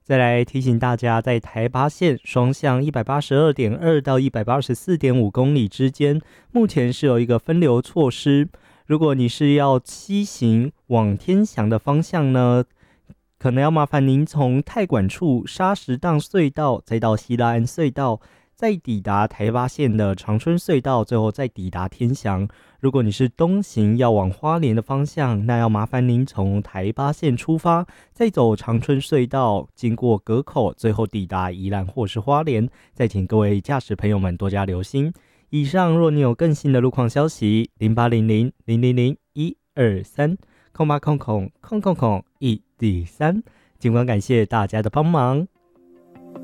再来提醒大家，在台八线双向182.2到184.5公里之间，目前是有一个分流措施。如果你是要西行往天祥的方向呢，可能要麻烦您从太管处沙石荡隧道，再到西拉安隧道，再抵达台八线的长春隧道，最后再抵达天祥。如果你是东行要往花莲的方向，那要麻烦您从台八线出发，再走长春隧道，经过河口，最后抵达宜兰或是花莲。再请各位驾驶朋友们多加留心。以上，若你有更新的路况消息，0800-000-123，0800-113，尽管感谢大家的帮忙。